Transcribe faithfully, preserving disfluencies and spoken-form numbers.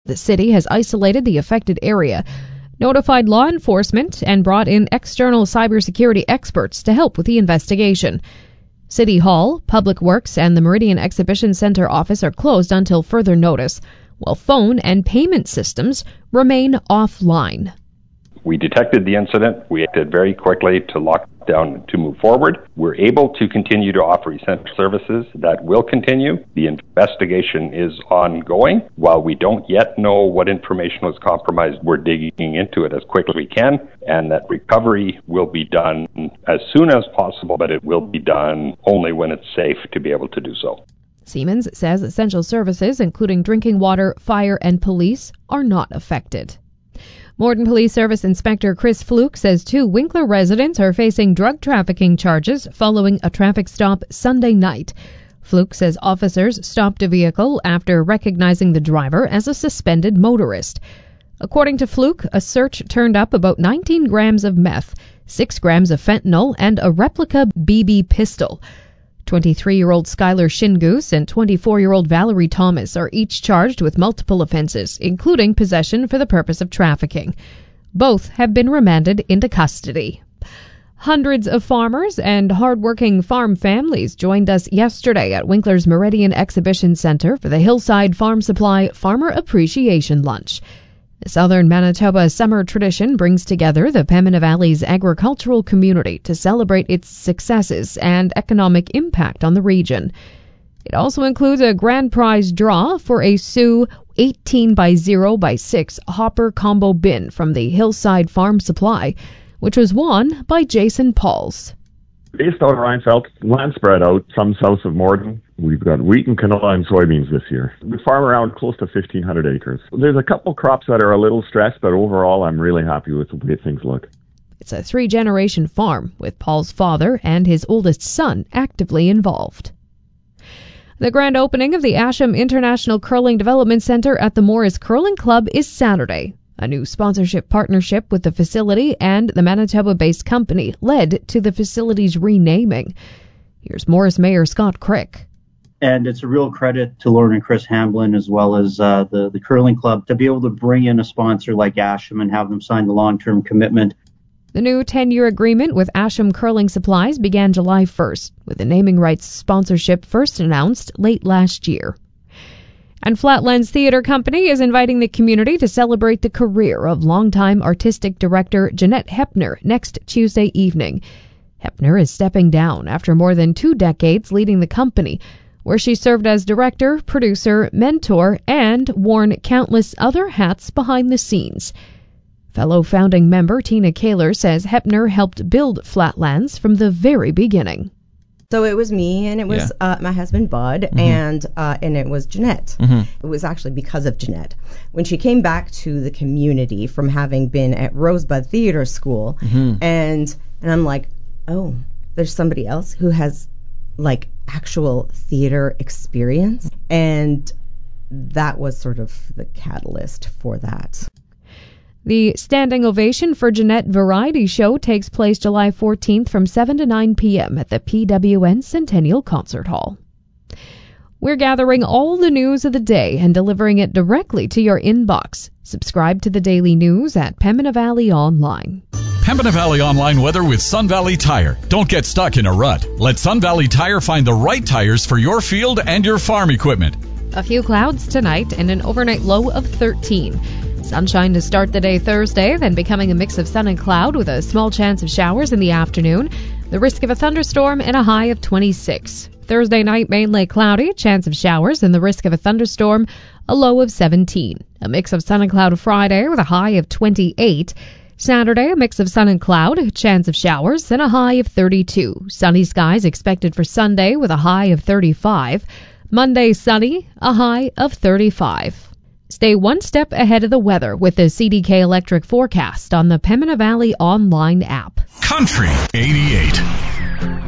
The city has isolated the affected area, notified law enforcement, and brought in external cybersecurity experts to help with the investigation. City Hall, Public Works, and the Meridian Exhibition Center office are closed until further notice, while phone and payment systems remain offline. We detected the incident. We acted very quickly to lock down to move forward. We're able to continue to offer essential services. That will continue. The investigation is ongoing. While we don't yet know what information was compromised, we're digging into it as quickly as we can, and that recovery will be done as soon as possible, but it will be done only when it's safe to be able to do so. Siemens says essential services, including drinking water, fire, and police, are not affected. Morden Police Service Inspector Chris Fluke says two Winkler residents are facing drug trafficking charges following a traffic stop Sunday night. Fluke says officers stopped a vehicle after recognizing the driver as a suspended motorist. According to Fluke, a search turned up about nineteen grams of meth, six grams of fentanyl, and a replica B B pistol. twenty-three-year-old Skylar Shingoose and twenty-four-year-old Valerie Thomas are each charged with multiple offenses, including possession for the purpose of trafficking. Both have been remanded into custody. Hundreds of farmers and hard-working farm families joined us yesterday at Winkler's Meridian Exhibition Center for the Hillside Farm Supply Farmer Appreciation Lunch. The Southern Manitoba summer tradition brings together the Pembina Valley's agricultural community to celebrate its successes and economic impact on the region. It also includes a grand prize draw for a Sioux eighteen by zero by six hopper combo bin from the Hillside Farm Supply, which was won by Jason Pauls. Based out of Reinfeldt, land spread out, some south of Morden. We've got wheat and canola and soybeans this year. We farm around close to fifteen hundred acres. There's a couple crops that are a little stressed, but overall I'm really happy with the way things look. It's a three-generation farm, with Paul's father and his oldest son actively involved. The grand opening of the Asham International Curling Development Center at the Morris Curling Club is Saturday. A new sponsorship partnership with the facility and the Manitoba-based company led to the facility's renaming. Here's Morris Mayor Scott Crick. And it's a real credit to Lauren and Chris Hamblin, as well as uh, the, the curling club, to be able to bring in a sponsor like Asham and have them sign the long-term commitment. The new ten-year agreement with Asham Curling Supplies began July first, with the naming rights sponsorship first announced late last year. And Flatlands Theatre Company is inviting the community to celebrate the career of longtime artistic director Jeanette Hepner next Tuesday evening. Hepner is stepping down after more than two decades leading the company, where she served as director, producer, mentor, and worn countless other hats behind the scenes. Fellow founding member Tina Kaler says Hepner helped build Flatlands from the very beginning. So it was me, and it was yeah. uh, my husband, Bud, mm-hmm. and uh, and it was Jeanette. Mm-hmm. It was actually because of Jeanette. When she came back to the community from having been at Rosebud Theater School, mm-hmm. and and I'm like, oh, there's somebody else who has, like, actual theater experience. And that was sort of the catalyst for that. The standing ovation for Jeanette variety show takes place July fourteenth from seven to nine p.m. at the P W N Centennial Concert Hall. We're gathering all the news of the day and delivering it directly to your inbox. Subscribe to the daily news at Pembina Valley Online. Pembina Valley Online weather with Sun Valley Tire. Don't get stuck in a rut. Let Sun Valley Tire find the right tires for your field and your farm equipment. A few clouds tonight and an overnight low of thirteen. Sunshine to start the day Thursday, then becoming a mix of sun and cloud with a small chance of showers in the afternoon. The risk of a thunderstorm and a high of twenty-six. Thursday night, mainly cloudy, chance of showers and the risk of a thunderstorm, a low of seventeen. A mix of sun and cloud Friday with a high of twenty-eight. Saturday, a mix of sun and cloud, chance of showers, and a high of thirty-two. Sunny skies expected for Sunday with a high of thirty-five. Monday, sunny, a high of thirty-five. Stay one step ahead of the weather with the C D K Electric forecast on the Pembina Valley Online app. Country eighty-eight.